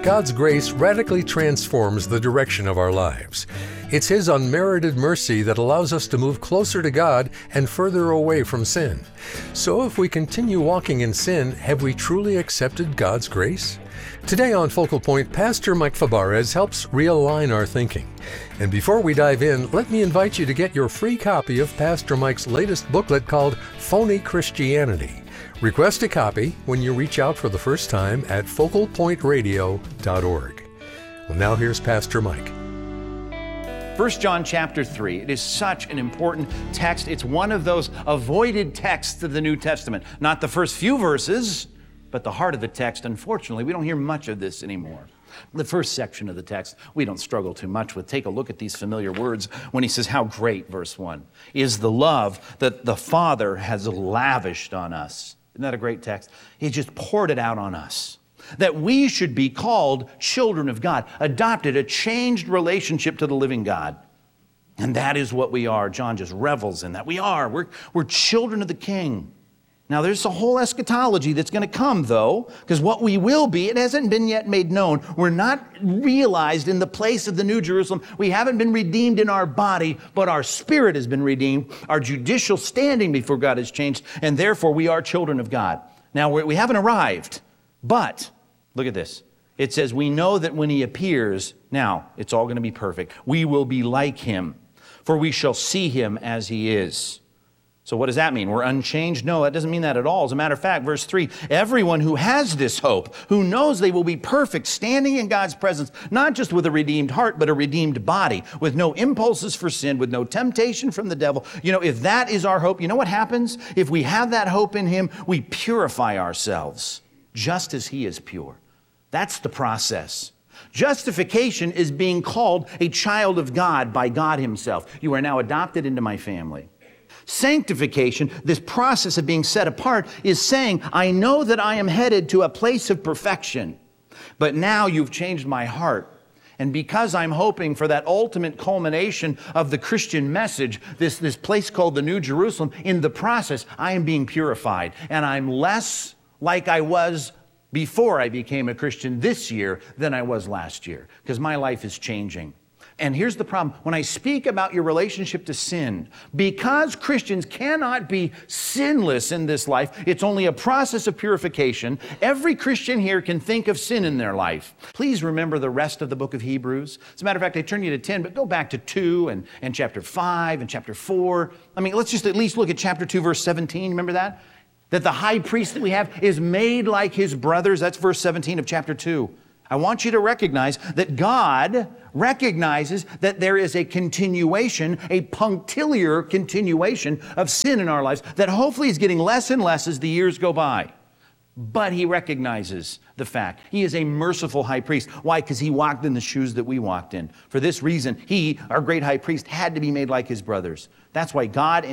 God's grace radically transforms the direction of our lives. It's His unmerited mercy that allows us to move closer to God and further away from sin. So if we continue walking in sin, have we truly accepted God's grace? Today on Focal Point, Pastor Mike Fabarez helps realign our thinking. And before we dive in, let me invite you to get your free copy of Pastor Mike's latest booklet called Phony Christianity. Request a copy when you reach out for the first time at focalpointradio.org. Well, now here's Pastor Mike. 1 John chapter 3. It is such an important text. It's one of those avoided texts of the New Testament. Not the first few verses, but the heart of the text. Unfortunately, we don't hear much of this anymore. The first section of the text, we don't struggle too much with. Take a look at these familiar words when he says, how great, verse 1, is the love that the Father has lavished on us. Isn't that a great text? He just poured it out on us. That we should be called children of God, adopted, a changed relationship to the living God. And that is what we are. John just revels in that. We're children of the King. Now, there's a whole eschatology that's going to come, though, because what we will be, it hasn't been yet made known. We're not realized in the place of the New Jerusalem. We haven't been redeemed in our body, but our spirit has been redeemed. Our judicial standing before God has changed, and therefore we are children of God. Now, we haven't arrived, but look at this. It says, we know that when He appears, now, it's all going to be perfect. We will be like Him, for we shall see Him as He is. So what does that mean? We're unchanged? No, that doesn't mean that at all. As a matter of fact, verse 3, everyone who has this hope, who knows they will be perfect, standing in God's presence, not just with a redeemed heart, but a redeemed body, with no impulses for sin, with no temptation from the devil. You know, if that is our hope, you know what happens? If we have that hope in Him, we purify ourselves, just as He is pure. That's the process. Justification is being called a child of God by God Himself. You are now adopted into my family. Sanctification, this process of being set apart, is saying, I know that I am headed to a place of perfection, but now you've changed my heart. And because I'm hoping for that ultimate culmination of the Christian message, this place called the New Jerusalem, in the process, I am being purified. And I'm less like I was before I became a Christian this year than I was last year, because my life is changing. And here's the problem. When I speak about your relationship to sin, because Christians cannot be sinless in this life, it's only a process of purification. Every Christian here can think of sin in their life. Please remember the rest of the book of Hebrews. As a matter of fact, I turn you to 10, but go back to 2 and chapter 5 and chapter 4. I mean, let's just at least look at chapter 2, verse 17. Remember that? That the high priest that we have is made like his brothers. That's verse 17 of chapter 2. I want you to recognize that God recognizes that there is a continuation, a punctiliar continuation of sin in our lives that hopefully is getting less and less as the years go by. But He recognizes the fact. He is a merciful high priest. Why? Because He walked in the shoes that we walked in. For this reason, He, our great high priest, had to be made like His brothers. That's why God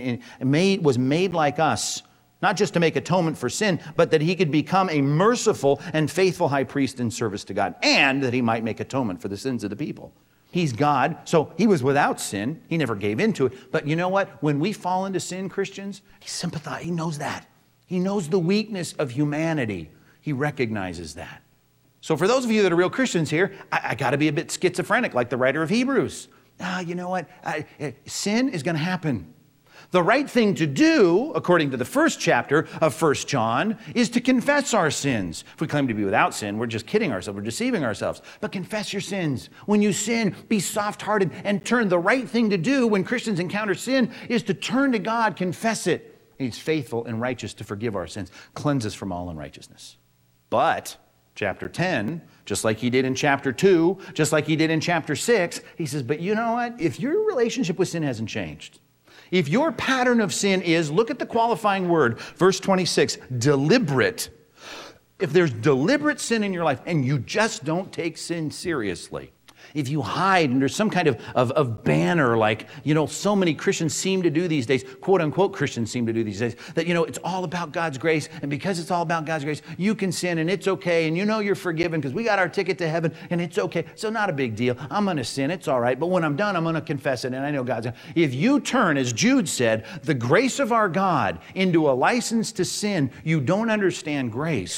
was made like us. Not just to make atonement for sin, but that He could become a merciful and faithful high priest in service to God, and that He might make atonement for the sins of the people. He's God, so He was without sin. He never gave into it. But you know what? When we fall into sin, Christians, He sympathizes. He knows that. He knows the weakness of humanity. He recognizes that. So for those of you that are real Christians here, I got to be a bit schizophrenic, like the writer of Hebrews. You know what? Sin is going to happen. The right thing to do, according to the first chapter of 1 John, is to confess our sins. If we claim to be without sin, we're just kidding ourselves, we're deceiving ourselves. But confess your sins. When you sin, be soft-hearted and turn. The right thing to do when Christians encounter sin is to turn to God, confess it. He's faithful and righteous to forgive our sins, cleanse us from all unrighteousness. But chapter 10, just like He did in chapter 2, just like He did in chapter 6, He says, but you know what? If your relationship with sin hasn't changed, if your pattern of sin is, look at the qualifying word, verse 26, deliberate. If there's deliberate sin in your life and you just don't take sin seriously, if you hide under some kind of banner like, so many Christians seem to do these days, quote unquote Christians seem to do these days, that, it's all about God's grace, and because it's all about God's grace, you can sin and it's okay, and you're forgiven because we got our ticket to heaven and it's okay. So not a big deal. I'm going to sin. It's all right. But when I'm done, I'm going to confess it, and I know God's going to. If you turn, as Jude said, the grace of our God into a license to sin, you don't understand grace.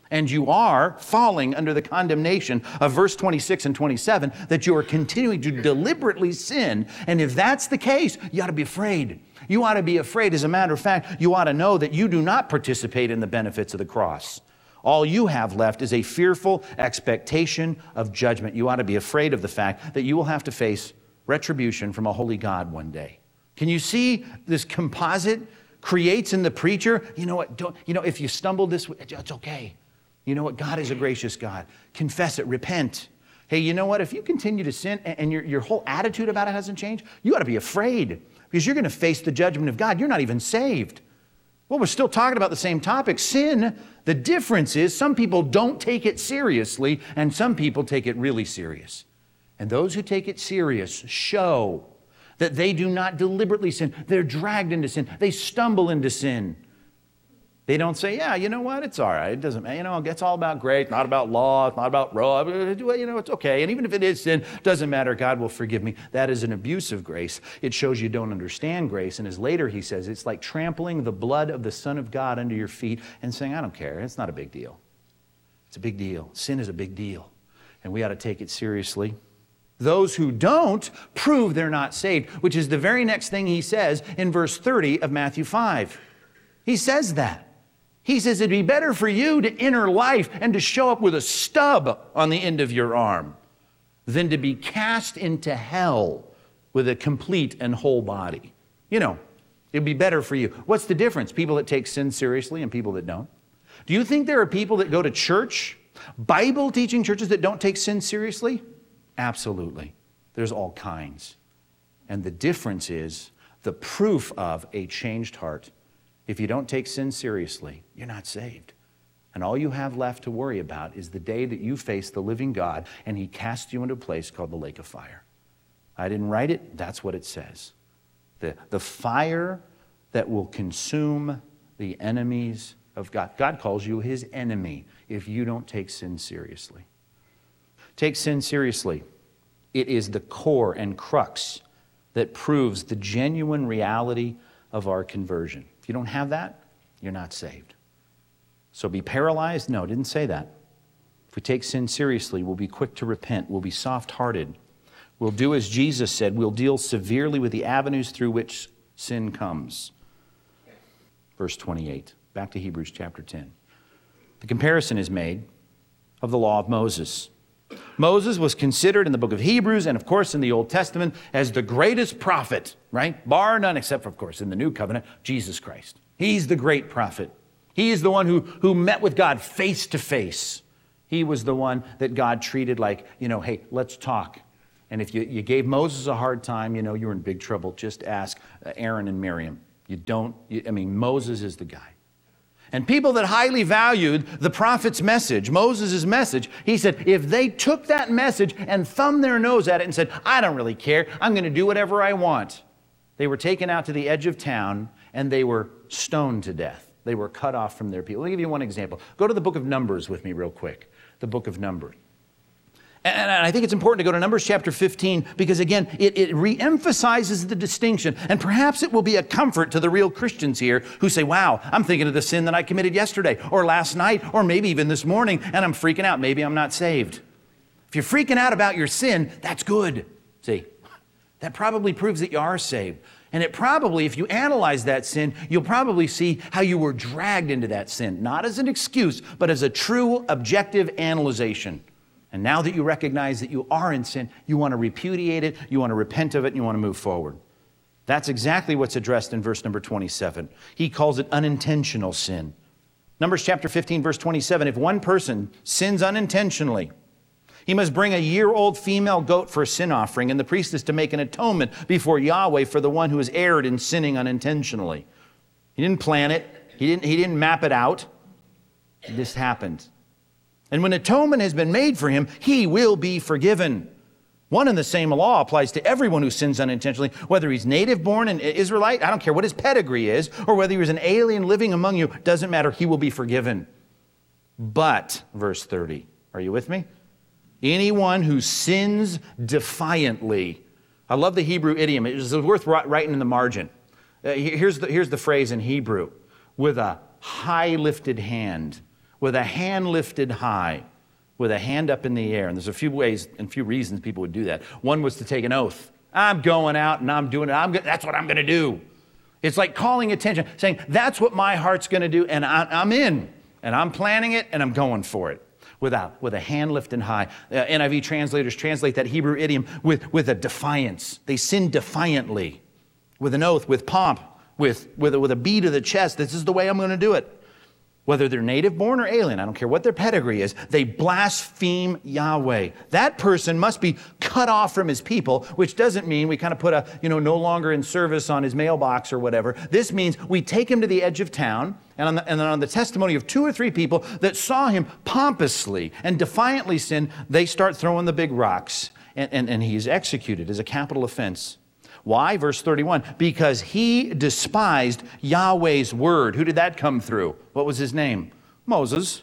And you are falling under the condemnation of verse 26 and 27, that you are continuing to deliberately sin. And if that's the case, you ought to be afraid. You ought to be afraid. As a matter of fact, you ought to know that you do not participate in the benefits of the cross. All you have left is a fearful expectation of judgment. You ought to be afraid of the fact that you will have to face retribution from a holy God one day. Can you see this composite creates in the preacher? You know what? If you stumble this way, it's okay. You know what? God is a gracious God. Confess it. Repent. Hey, you know what? If you continue to sin and your whole attitude about it hasn't changed, you ought to be afraid because you're going to face the judgment of God. You're not even saved. Well, we're still talking about the same topic, sin. The difference is some people don't take it seriously and some people take it really serious. And those who take it serious show that they do not deliberately sin. They're dragged into sin. They stumble into sin. They don't say, yeah, you know what, it's all right. It doesn't matter. It's all about grace, not about law, it's not about law. It's okay. And even if it is sin, it doesn't matter. God will forgive me. That is an abuse of grace. It shows you don't understand grace. And as later he says, it's like trampling the blood of the Son of God under your feet and saying, I don't care. It's not a big deal. It's a big deal. Sin is a big deal. And we ought to take it seriously. Those who don't prove they're not saved, which is the very next thing he says in verse 30 of Matthew 5. He says that. He says it'd be better for you to enter life and to show up with a stub on the end of your arm than to be cast into hell with a complete and whole body. It'd be better for you. What's the difference? People that take sin seriously and people that don't. Do you think there are people that go to church, Bible teaching churches, that don't take sin seriously? Absolutely. There's all kinds. And the difference is the proof of a changed heart. If you don't take sin seriously, you're not saved. And all you have left to worry about is the day that you face the living God and he casts you into a place called the lake of fire. I didn't write it. That's what it says. The fire that will consume the enemies of God. God calls you his enemy if you don't take sin seriously. Take sin seriously. It is the core and crux that proves the genuine reality of our conversion. If you don't have that, you're not saved. So be paralyzed? No, it didn't say that. If we take sin seriously, we'll be quick to repent. We'll be soft-hearted. We'll do as Jesus said. We'll deal severely with the avenues through which sin comes. Verse 28, back to Hebrews chapter 10. The comparison is made of the law of Moses. Moses was considered in the book of Hebrews and, of course, in the Old Testament as the greatest prophet, right? Bar none, except for, of course, in the New Covenant, Jesus Christ. He's the great prophet. He is the one who met with God face to face. He was the one that God treated like, hey, let's talk. And if you gave Moses a hard time, you were in big trouble. Just ask Aaron and Miriam. Moses is the guy. And people that highly valued the prophet's message, Moses' message, he said, if they took that message and thumbed their nose at it and said, I don't really care, I'm going to do whatever I want, they were taken out to the edge of town and they were stoned to death. They were cut off from their people. Let me give you one example. Go to the book of Numbers with me real quick. The book of Numbers. And I think it's important to go to Numbers chapter 15 because, again, it re-emphasizes the distinction. And perhaps it will be a comfort to the real Christians here who say, wow, I'm thinking of the sin that I committed yesterday or last night or maybe even this morning, and I'm freaking out. Maybe I'm not saved. If you're freaking out about your sin, that's good. See, that probably proves that you are saved. And it probably, if you analyze that sin, you'll probably see how you were dragged into that sin, not as an excuse, but as a true objective analyzation. And now that you recognize that you are in sin, you want to repudiate it, you want to repent of it, and you want to move forward. That's exactly what's addressed in verse number 27. He calls it unintentional sin. Numbers chapter 15, verse 27, if one person sins unintentionally, he must bring a year-old female goat for a sin offering, and the priest is to make an atonement before Yahweh for the one who has erred in sinning unintentionally. He didn't plan it. He didn't map it out. This happened. And when atonement has been made for him, he will be forgiven. One and the same law applies to everyone who sins unintentionally, whether he's native-born and Israelite, I don't care what his pedigree is, or whether he was an alien living among you, doesn't matter, he will be forgiven. But, verse 30, are you with me? Anyone who sins defiantly. I love the Hebrew idiom. It was worth writing in the margin. Here's the phrase in Hebrew. With a high lifted hand with a hand lifted high, with a hand up in the air. And there's a few ways and few reasons people would do that. One was to take an oath. I'm going out and I'm doing it. That's what I'm going to do. It's like calling attention, saying, that's what my heart's going to do, and I'm in, and I'm planning it, and I'm going for it. With a hand lifted high. NIV translators translate that Hebrew idiom with a defiance. They sin defiantly, with an oath, with pomp, with a beat of the chest. This is the way I'm going to do it. Whether they're native born or alien, I don't care what their pedigree is, they blaspheme Yahweh. That person must be cut off from his people, which doesn't mean we kind of put no longer in service on his mailbox or whatever. This means we take him to the edge of town, and then on the testimony of 2 or 3 people that saw him pompously and defiantly sin, they start throwing the big rocks, and he's executed as a capital offense. Why? Verse 31, because he despised Yahweh's word. Who did that come through? What was his name? Moses.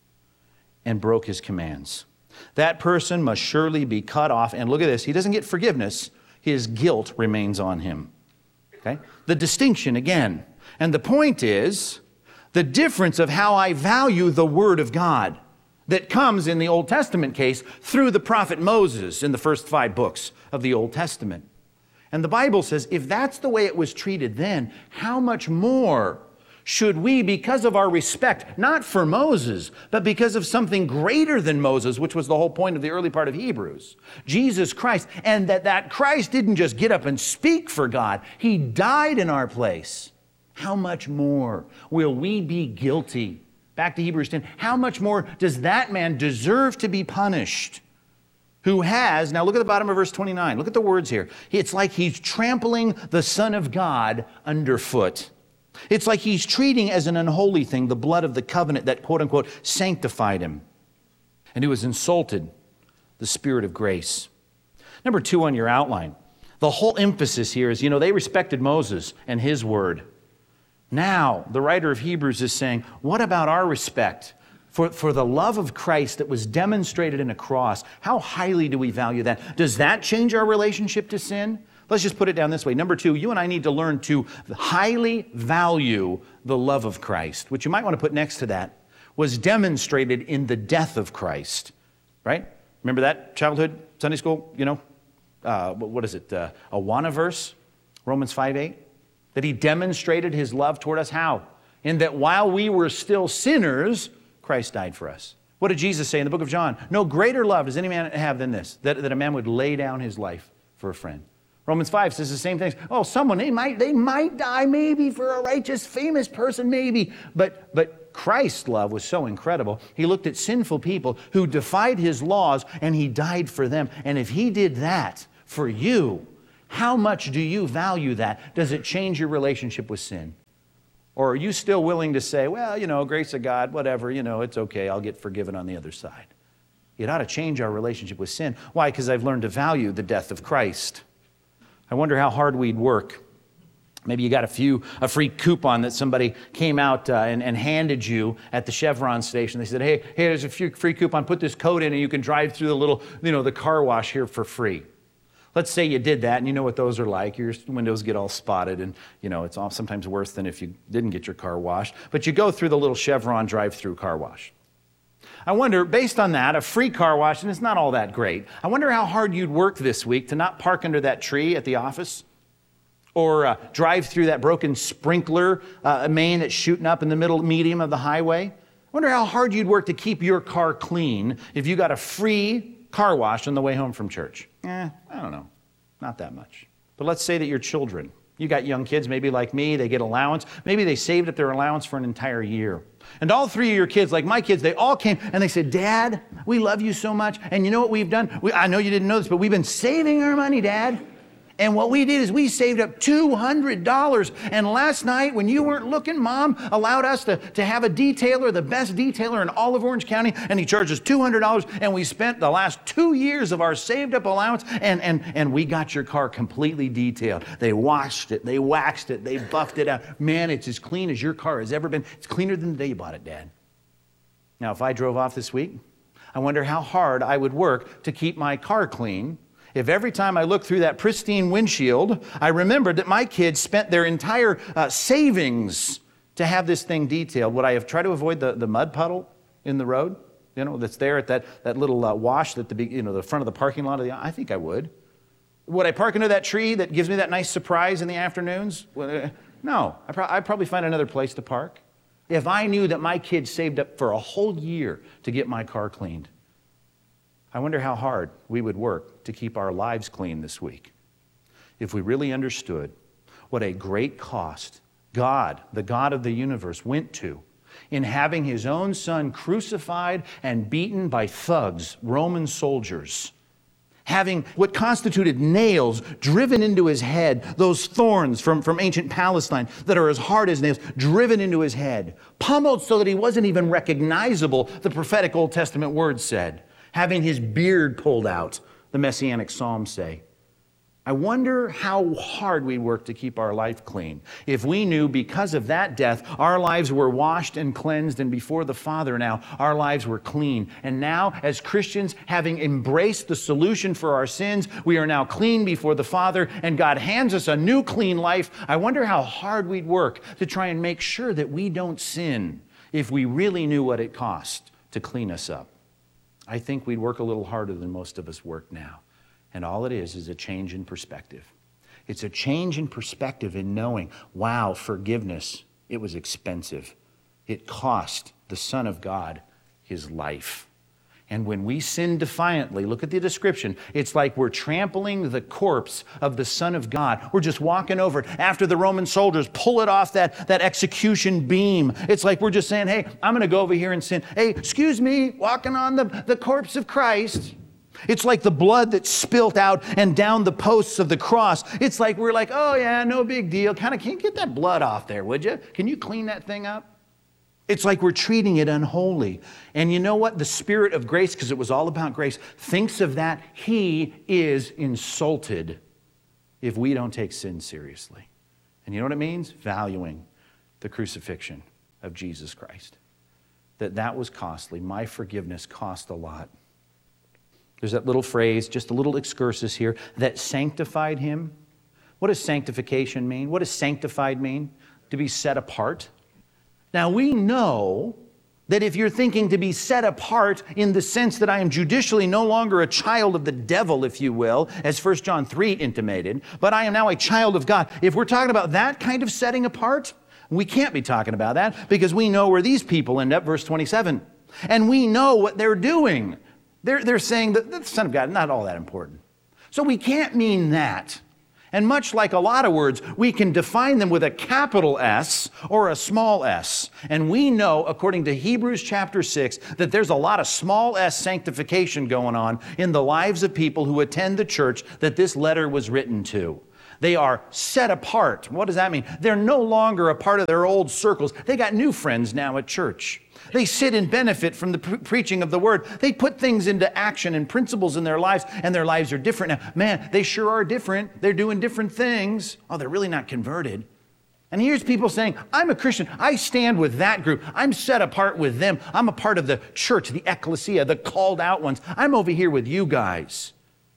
And broke his commands. That person must surely be cut off. And look at this. He doesn't get forgiveness. His guilt remains on him. Okay? The distinction again. And the point is the difference of how I value the word of God that comes in the Old Testament case through the prophet Moses in the first 5 books of the Old Testament. And the Bible says, if that's the way it was treated then, how much more should we, because of our respect, not for Moses, but because of something greater than Moses, which was the whole point of the early part of Hebrews, Jesus Christ, and that Christ didn't just get up and speak for God, he died in our place. How much more will we be guilty? Back to Hebrews 10, how much more does that man deserve to be punished? Who has, now look at the bottom of verse 29. Look at the words here. It's like he's trampling the Son of God underfoot. It's like he's treating as an unholy thing the blood of the covenant that, quote unquote, sanctified him. And who has insulted the Spirit of grace. Number 2 on your outline. The whole emphasis here is, they respected Moses and his word. Now, the writer of Hebrews is saying, what about our respect? For the love of Christ that was demonstrated in a cross, how highly do we value that? Does that change our relationship to sin? Let's just put it down this way. Number 2, you and I need to learn to highly value the love of Christ, which you might want to put next to that, was demonstrated in the death of Christ, right? Remember that childhood Sunday school, what is it, Awana verse, Romans 5:8? That he demonstrated his love toward us, how? In that while we were still sinners, Christ died for us. What did Jesus say in the book of John? No greater love does any man have than this, that a man would lay down his life for a friend. Romans 5 says the same thing. Oh, someone, they might die maybe for a righteous, famous person maybe. But Christ's love was so incredible. He looked at sinful people who defied his laws and he died for them. And if he did that for you, how much do you value that? Does it change your relationship with sin? Or are you still willing to say, well, grace of God, whatever, it's okay, I'll get forgiven on the other side. It ought to change our relationship with sin. Why? Because I've learned to value the death of Christ. I wonder how hard we'd work. Maybe you got a free coupon that somebody came out and handed you at the Chevron station. They said, hey, there's a free coupon, put this code in and you can drive through the little, the car wash here for free. Let's say you did that, and you know what those are like. Your windows get all spotted, and it's all sometimes worse than if you didn't get your car washed. But you go through the little Chevron drive-through car wash. I wonder, based on that, a free car wash, and it's not all that great, I wonder how hard you'd work this week to not park under that tree at the office, or drive through that broken sprinkler main that's shooting up in the medium of the highway. I wonder how hard you'd work to keep your car clean if you got a free car wash on the way home from church. I don't know. Not that much. But let's say that your children, you got young kids, maybe like me, they get allowance. Maybe they saved up their allowance for an entire year. And all 3 of your kids, like my kids, they all came and they said, Dad, we love you so much. And you know what we've done? I know you didn't know this, but we've been saving our money, Dad. And what we did is we saved up $200. And last night, when you weren't looking, Mom allowed us to have a detailer, the best detailer in all of Orange County, and he charged us $200. And we spent the last 2 years of our saved up allowance, and we got your car completely detailed. They washed it, they waxed it, they buffed it out. Man, it's as clean as your car has ever been. It's cleaner than the day you bought it, Dad. Now, if I drove off this week, I wonder how hard I would work to keep my car clean if every time I looked through that pristine windshield, I remembered that my kids spent their entire savings to have this thing detailed. Would I have tried to avoid the mud puddle in the road, that's there at that little wash at the front of the parking lot? I think I would. Would I park under that tree that gives me that nice surprise in the afternoons? No, I'd probably find another place to park. If I knew that my kids saved up for a whole year to get my car cleaned, I wonder how hard we would work to keep our lives clean this week if we really understood what a great cost God, the God of the universe, went to in having his own son crucified and beaten by thugs, Roman soldiers, having what constituted nails driven into his head, those thorns from ancient Palestine that are as hard as nails, driven into his head, pummeled so that he wasn't even recognizable, the prophetic Old Testament words said, having his beard pulled out, the Messianic Psalms say. I wonder how hard we work to keep our life clean if we knew because of that death, our lives were washed and cleansed, and before the Father now, our lives were clean. And now, as Christians, having embraced the solution for our sins, we are now clean before the Father, and God hands us a new clean life. I wonder how hard we'd work to try and make sure that we don't sin if we really knew what it cost to clean us up. I think we'd work a little harder than most of us work now. And all it is a change in perspective. It's a change in perspective in knowing, wow, forgiveness, it was expensive. It cost the Son of God his life. And when we sin defiantly, look at the description, it's like we're trampling the corpse of the Son of God. We're just walking over it after the Roman soldiers pull it off that execution beam. It's like we're just saying, hey, I'm going to go over here and sin. Hey, excuse me, walking on the corpse of Christ. It's like the blood that's spilt out and down the posts of the cross. It's like we're like, oh yeah, no big deal. Can you get that blood off there, would you? Can you clean that thing up? It's like we're treating it unholy. And you know what? The Spirit of grace, because it was all about grace, thinks of that. He is insulted if we don't take sin seriously. And you know what it means? Valuing the crucifixion of Jesus Christ. That was costly. My forgiveness cost a lot. There's that little phrase, just a little excursus here, that sanctified him. What does sanctification mean? What does sanctified mean? To be set apart. Now we know that if you're thinking to be set apart in the sense that I am judicially no longer a child of the devil, if you will, as 1 John 3 intimated, but I am now a child of God. If we're talking about that kind of setting apart, we can't be talking about that because we know where these people end up, verse 27. And we know what they're doing. They're saying that the Son of God is not all that important. So we can't mean that. And much like a lot of words, we can define them with a capital S or a small s. And we know, according to Hebrews chapter 6, that there's a lot of small s sanctification going on in the lives of people who attend the church that this letter was written to. They are set apart. What does that mean? They're no longer a part of their old circles. They got new friends now at church. They sit and benefit from the preaching of the word. They put things into action and principles in their lives, and their lives are different now. Man, they sure are different. They're doing different things. Oh, they're really not converted. And here's people saying, I'm a Christian. I stand with that group. I'm set apart with them. I'm a part of the church, the ecclesia, the called out ones. I'm over here with you guys.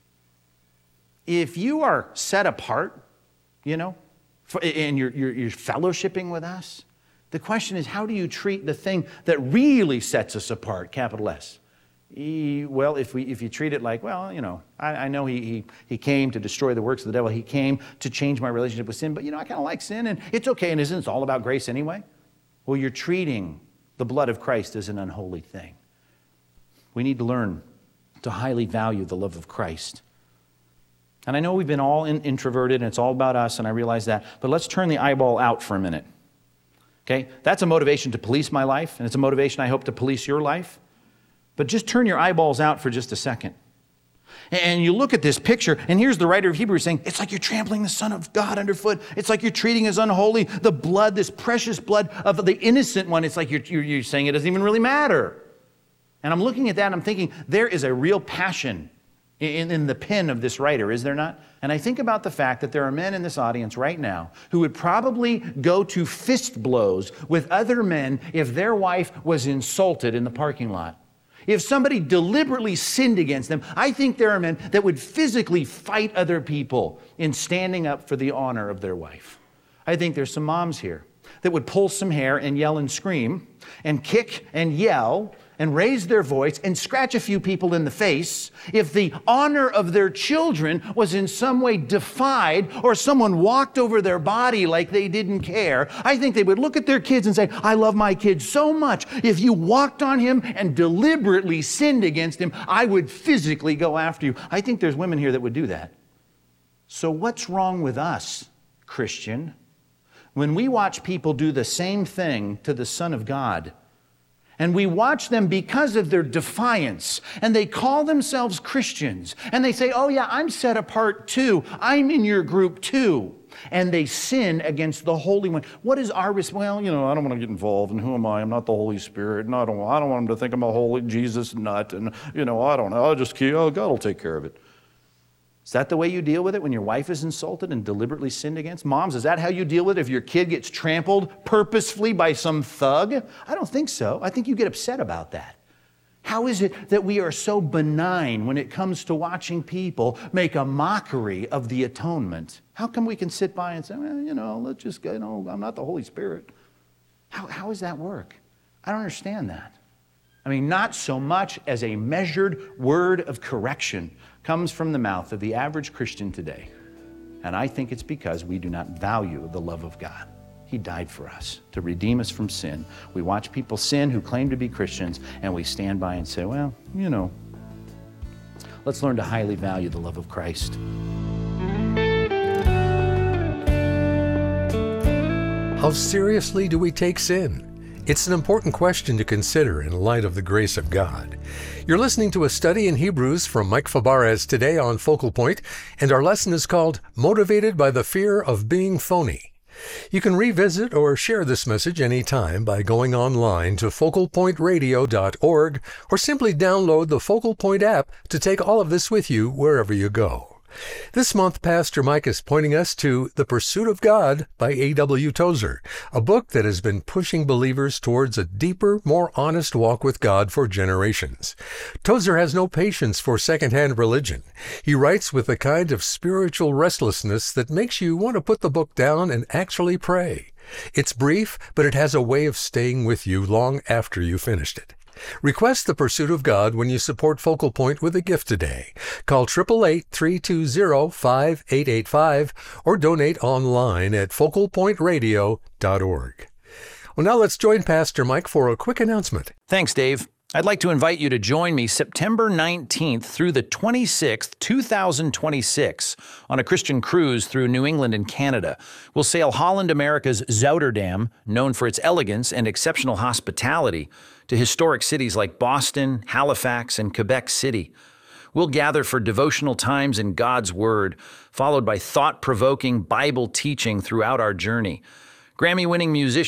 If you are set apart, and you're fellowshipping with us, the question is, how do you treat the thing that really sets us apart, capital S? Well, if you treat it like, I know he came to destroy the works of the devil. He came to change my relationship with sin, but I kind of like sin, and it's okay, and isn't it all about grace anyway? Well, you're treating the blood of Christ as an unholy thing. We need to learn to highly value the love of Christ. And I know we've been all introverted, and it's all about us, and I realize that, but let's turn the eyeball out for a minute. Okay, that's a motivation to police my life, and it's a motivation I hope to police your life. But just turn your eyeballs out for just a second. And you look at this picture, and here's the writer of Hebrews saying, it's like you're trampling the Son of God underfoot. It's like you're treating as unholy the blood, this precious blood of the innocent one. It's like you're saying it doesn't even really matter. And I'm looking at that, and I'm thinking, there is a real passion in the pen of this writer, is there not? And I think about the fact that there are men in this audience right now who would probably go to fist blows with other men if their wife was insulted in the parking lot. If somebody deliberately sinned against them, I think there are men that would physically fight other people in standing up for the honor of their wife. I think there's some moms here that would pull some hair and yell and scream and kick and yell and raise their voice and scratch a few people in the face if the honor of their children was in some way defied or someone walked over their body like they didn't care. I think they would look at their kids and say, I love my kid so much. If you walked on him and deliberately sinned against him, I would physically go after you. I think there's women here that would do that. So what's wrong with us, Christian, when we watch people do the same thing to the Son of God? And we watch them because of their defiance, and they call themselves Christians, and they say, oh yeah, I'm set apart too. I'm in your group too. And they sin against the Holy One. What is our response? Well, I don't want to get involved, and who am I? I'm not the Holy Spirit, and I don't want them to think I'm a holy Jesus nut, and I don't know. God will take care of it. Is that the way you deal with it when your wife is insulted and deliberately sinned against? Moms, is that how you deal with it if your kid gets trampled purposefully by some thug? I don't think so. I think you get upset about that. How is it that we are so benign when it comes to watching people make a mockery of the atonement? How come we can sit by and say, well, let's just go, I'm not the Holy Spirit. How does that work? I don't understand that. Not so much as a measured word of correction comes from the mouth of the average Christian today. And I think it's because we do not value the love of God. He died for us to redeem us from sin. We watch people sin who claim to be Christians, and we stand by and say, well, let's learn to highly value the love of Christ. How seriously do we take sin? It's an important question to consider in light of the grace of God. You're listening to a study in Hebrews from Mike Fabarez today on Focal Point, and our lesson is called Motivated by the Fear of Being Phony. You can revisit or share this message anytime by going online to focalpointradio.org or simply download the Focal Point app to take all of this with you wherever you go. This month, Pastor Mike is pointing us to The Pursuit of God by A.W. Tozer, a book that has been pushing believers towards a deeper, more honest walk with God for generations. Tozer has no patience for secondhand religion. He writes with the kind of spiritual restlessness that makes you want to put the book down and actually pray. It's brief, but it has a way of staying with you long after you finished it. Request The Pursuit of God when you support Focal Point with a gift today. Call 888-320-5885 or donate online at focalpointradio.org. Well, now let's join Pastor Mike for a quick announcement. Thanks, Dave. I'd like to invite you to join me September 19th through the 26th, 2026, on a Christian cruise through New England and Canada. We'll sail Holland America's Zouterdam, known for its elegance and exceptional hospitality, to historic cities like Boston, Halifax, and Quebec City. We'll gather for devotional times in God's Word, followed by thought-provoking Bible teaching throughout our journey. Grammy-winning musicians